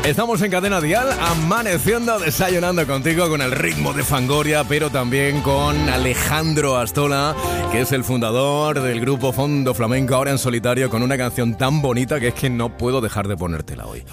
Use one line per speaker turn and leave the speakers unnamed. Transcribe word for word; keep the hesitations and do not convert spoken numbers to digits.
Estamos en Cadena Dial, amaneciendo, desayunando contigo con el ritmo de Fangoria, pero también con Alejandro Astola, que es el fundador del grupo Fondo Flamenco, ahora en solitario, con una canción tan bonita que es que no puedo dejar de ponértela hoy.